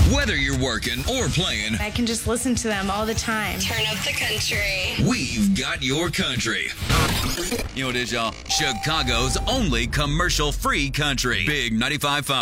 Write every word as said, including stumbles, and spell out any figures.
Whether you're working or playing, I can just listen to them all the time. Turn up the country. we've got your country. You know what it is, y'all? Chicago's only commercial-free country. Big ninety-five point five.